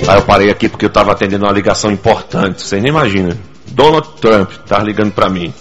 Aí eu parei aqui porque eu tava atendendo uma ligação importante. Vocês nem imaginam. Donald Trump tava ligando pra mim.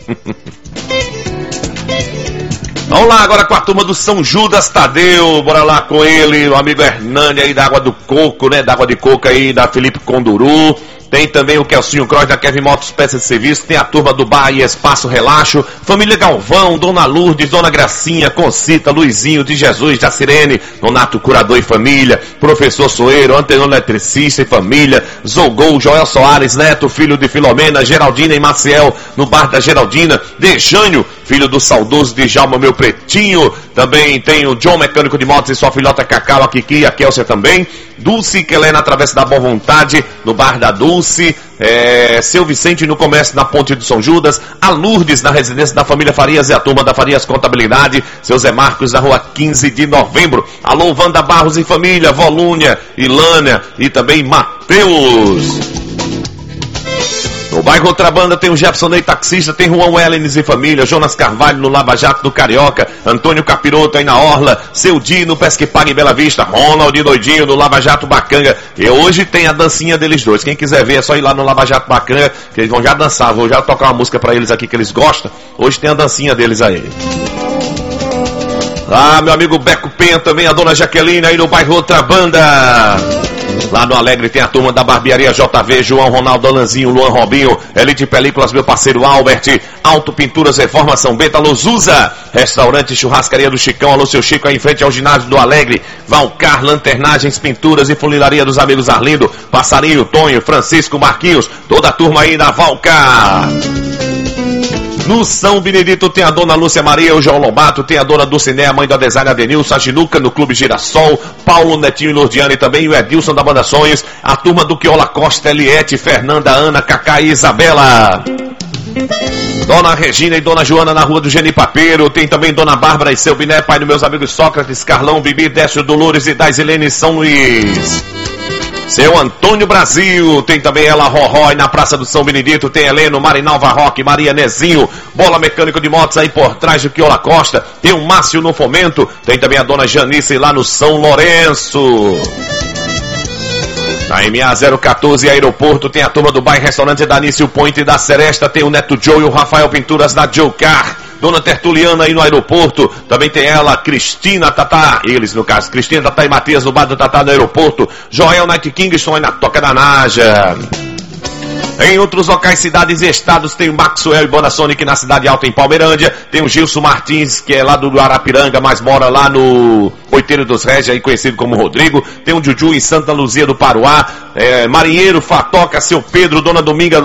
Vamos lá agora com a turma do São Judas Tadeu. Bora lá com ele, o amigo Hernani aí da Água do Coco, né? Da Água de Coco aí, da Felipe Conduru. Tem também o Kelsinho Cross da Kevin Motos Peças de Serviço. Tem a turma do Bar e Espaço Relaxo. Família Galvão, Dona Lourdes, Dona Gracinha, Concita, Luizinho de Jesus, da Sirene, Donato Curador e Família, Professor Soeiro, Antenor Eletricista e Família, Zogol, Joel Soares Neto, filho de Filomena, Geraldina e Maciel, no Bar da Geraldina, Dejânio, filho do saudoso Djalma, meu pretinho. Também tem o John Mecânico de Motos e sua filhota Cacau, a Kiki e a Kélcia também. Dulce Quelé na Travessa da Boa Vontade, no Bar da Dulce. Seu Vicente no comércio na Ponte do São Judas. A Lourdes na residência da família Farias e a turma da Farias Contabilidade. Seu Zé Marcos na rua 15 de novembro. Alô, Wanda Barros e família, Volúnia, Ilânia e também Mateus. No bairro Outra Banda tem o Jefferson Ney Taxista, tem Juan Wellens e família, Jonas Carvalho no Lava Jato do Carioca, Antônio Capiroto aí na Orla, Seu Di no Pesque Paga em Bela Vista, Ronald Doidinho no Lava Jato Bacanga. E hoje tem a dancinha deles dois. Quem quiser ver é só ir lá no Lava Jato Bacanga, que eles vão já dançar. Vou já tocar uma música pra eles aqui que eles gostam. Hoje tem a dancinha deles aí. Ah, meu amigo Beco Penha também, a dona Jaqueline aí no bairro Outra Banda. Lá no Alegre tem a turma da Barbearia JV, João Ronaldo Alanzinho, Luan Robinho, Elite Películas, meu parceiro Albert, Auto Pinturas Reforma São Bento, alô Zuza, Restaurante Churrascaria do Chicão, alô seu Chico, aí em frente ao ginásio do Alegre, Valcar, Lanternagens, Pinturas e Funilaria dos amigos Arlindo, Passarinho, Tonho, Francisco, Marquinhos, toda a turma aí da Valcar. No São Benedito tem a dona Lúcia Maria, o João Lobato, tem a dona Dulciné, a mãe do Adesário Adenilson, a Ginuca no Clube Girassol, Paulo Netinho e Lordiane também, o Edilson da Banda Sonhos, a turma do Quiola Costa, Eliette, Fernanda, Ana, Cacá e Isabela. Dona Regina e Dona Joana na Rua do Genipapeiro, tem também Dona Bárbara e seu Biné, pai dos meus amigos Sócrates, Carlão, Bibi, Décio, Dolores e Daisilene São Luís. Seu Antônio Brasil, tem também ela, Roró, e na Praça do São Benedito tem Heleno, Marinalva Roque, Maria Nezinho, Bola Mecânico de Motos aí por trás do Quiola Costa, tem o Márcio no Fomento, tem também a Dona Janice lá no São Lourenço. Na MA 014 Aeroporto tem a turma do bairro Restaurante da Anício Point e da Seresta, tem o Neto Joe e o Rafael Pinturas da Joe Car. Dona Tertuliana aí no aeroporto, também tem ela, Cristina, Tatá, eles no caso, Cristina, Tatá e Matias no bar do Tatá no aeroporto, Joel Night Kingston aí na Toca da Naja. Em outros locais, cidades e estados, tem o Maxwell e Bonasonic na Cidade Alta em Palmeirândia, tem o Gilson Martins, que é lá do Arapiranga, mas mora lá no Oiteiro dos Régios, aí conhecido como Rodrigo, tem o Juju em Santa Luzia do Paruá, Marinheiro, Fatoca, seu Pedro, Dona Dominga,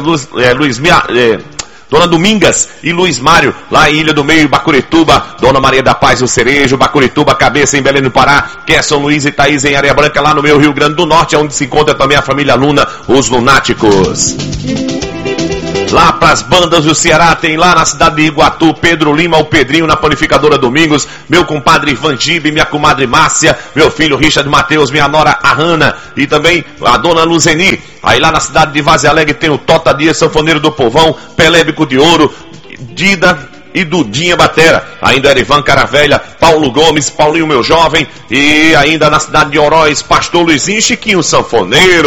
Dona Domingas e Luiz Mário, lá em Ilha do Meio, Bacurituba, Dona Maria da Paz, o Cerejo, Bacurituba, Cabeça em Belém do Pará, Kesson, Luiz e Thaís em Areia Branca, lá no meu Rio Grande do Norte, onde se encontra também a família Luna, os Lunáticos. Lá pras bandas do Ceará, tem lá na cidade de Iguatu, Pedro Lima, o Pedrinho na Panificadora Domingos, meu compadre Ivan Gibe, minha comadre Márcia, meu filho Richard Mateus, minha nora Ahana e também a dona Luzeni. Aí lá na cidade de Vaze Alegre tem o Tota Dias, Sanfoneiro do Povão, Pelébico de Ouro, Dida e Dudinha Batera. Ainda Erivan Caravelha, Paulo Gomes, Paulinho meu jovem e ainda na cidade de Oroz, Pastor Luizinho e Chiquinho Sanfoneiro.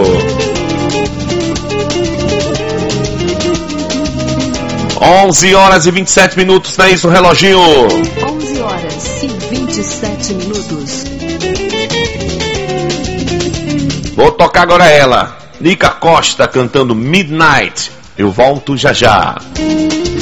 11 horas e 27 minutos, não é isso, reloginho? 11 horas e 27 minutos. Vou tocar agora ela, Nica Costa cantando Midnight. Eu volto já já.